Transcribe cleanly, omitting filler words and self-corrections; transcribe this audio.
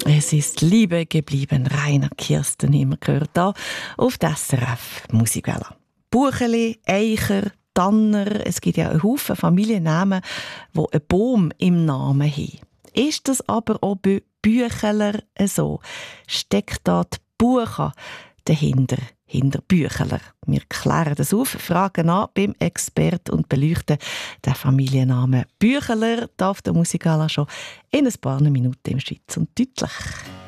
Es ist Liebe geblieben, Rainer Kirsten immer gehört da auf der SRF Musikwelle. Bucheli, Eicher, Tanner, es gibt ja einen Haufen Familiennamen, die einen Baum im Namen haben. Ist das aber auch bei Bücheler so? Steckt da die Buche dahinter, hinter Bücheler? Wir klären das auf, fragen an beim Experten und beleuchten den Familiennamen Bücheler. Darf der Musikwelle schon in ein paar Minuten im Schweiz und deutlich.